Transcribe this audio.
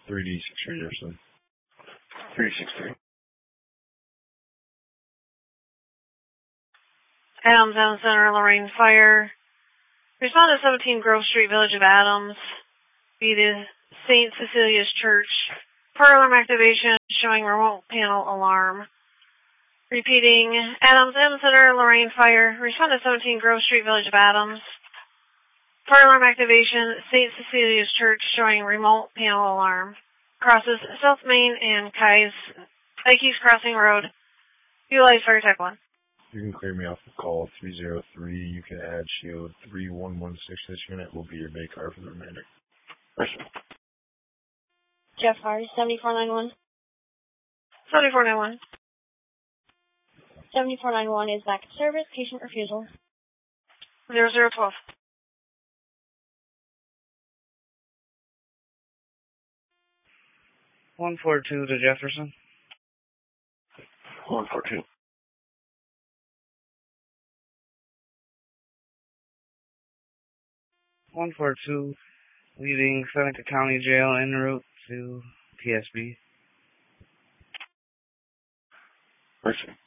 3D63 Jefferson. 363. Adams Center, Lorraine Fire. Respond to 17 Grove Street, Village of Adams. Be the St. Cecilia's Church. Fire alarm activation showing remote panel alarm. Repeating, Adams Center, Lorraine Fire. Respond to 17 Grove Street, Village of Adams. Fire alarm activation, St. Cecilia's Church showing remote panel alarm. Crosses South Main and Ikey's Crossing Road. Utilize Fire Tech 1. You can clear me off the call 303. You can add shield 3116. This unit will be your bay car for the remainder. Jeff Hardy, 7491. 7491. 7491 is back in service. Patient refusal. 0012. One 142 to Jefferson. 142. 142, leaving Seneca County Jail en route to TSB. Mercy.